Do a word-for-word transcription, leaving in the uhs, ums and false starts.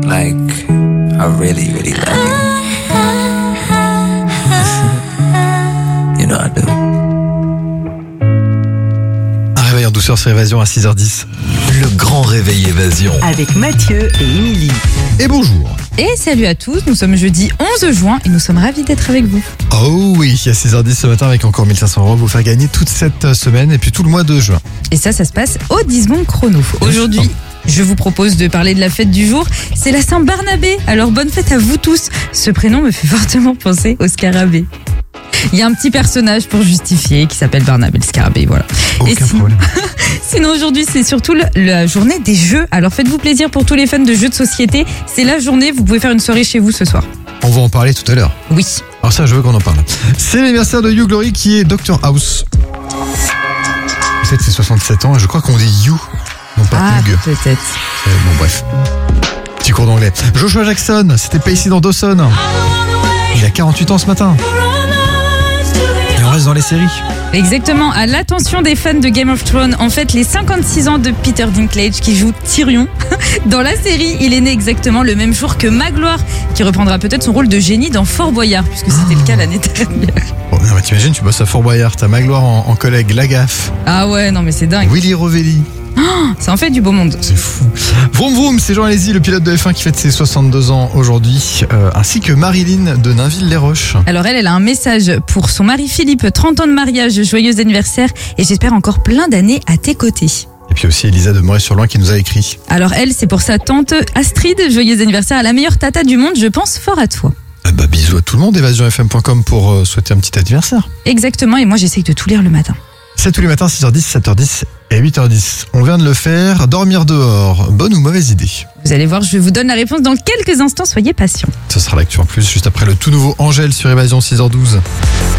like I really, really love you. You know I do. Un réveil en douceur sur Évasion à six heures dix. Le grand réveil Évasion. Avec Mathieu et Émilie. Et bonjour. Et salut à tous, nous sommes jeudi onze juin et nous sommes ravis d'être avec vous. Oh oui, à six heures dix ce matin avec encore mille cinq cents euros, vous faire gagner toute cette semaine et puis tout le mois de juin. Et ça, ça se passe au dix secondes chrono. Aujourd'hui, je vous propose de parler de la fête du jour. C'est la Saint-Barnabé, alors bonne fête à vous tous. Ce prénom me fait fortement penser au scarabée. Il y a un petit personnage pour justifier qui s'appelle Barnabé le scarabée, voilà. Aucun Et sinon, problème. sinon aujourd'hui c'est surtout le- la journée des jeux. Alors faites-vous plaisir pour tous les fans de jeux de société. C'est la journée, vous pouvez faire une soirée chez vous ce soir. On va en parler tout à l'heure. Oui. Alors ça, je veux qu'on en parle. C'est l'anniversaire de Hugh Laurie qui est Doctor House. Peut-être c'est soixante-sept ans et je crois qu'on dit Hugh, non pas Ah, Hugh. peut-être. Euh, bon bref. Petit cours d'anglais. Joshua Jackson, c'était Pacey dans Dawson. Il a quarante-huit ans ce matin. Et on reste dans les séries. Exactement, à l'attention des fans de Game of Thrones, en fait les cinquante-six ans de Peter Dinklage qui joue Tyrion. Dans la série, il est né exactement le même jour que Magloire, qui reprendra peut-être son rôle de génie dans Fort Boyard, puisque c'était le cas l'année dernière. Bon, non, mais t'imagines, tu bosses à Fort Boyard, t'as Magloire en, en collègue, Lagaffe, Ah ouais, non mais c'est dingue, Willy Rovelli. ça en fait du beau monde. C'est fou. Vroom vroom, c'est Jean Alési, le pilote de F un qui fête ses soixante-deux ans aujourd'hui, euh, ainsi que Marilyn de Nainville-les-Roches. Alors elle, elle a un message pour son mari Philippe, trente ans de mariage, joyeux anniversaire, et j'espère encore plein d'années à tes côtés. Et puis aussi Elisa de Moret-sur-Loing qui nous a écrit. Alors elle, c'est pour sa tante Astrid, joyeux anniversaire à la meilleure tata du monde, je pense fort à toi. Euh, bah, bisous à tout le monde, évasion f m point com pour euh, souhaiter un petit anniversaire. Exactement, et moi j'essaye de tout lire le matin. C'est tous les matins, six heures dix, sept heures dix et huit heures dix. On vient de le faire. Dormir dehors, bonne ou mauvaise idée? Vous allez voir, je vous donne la réponse dans quelques instants, soyez patients. Ce sera l'actu en plus, juste après le tout nouveau Angèle sur Évasion six heures douze.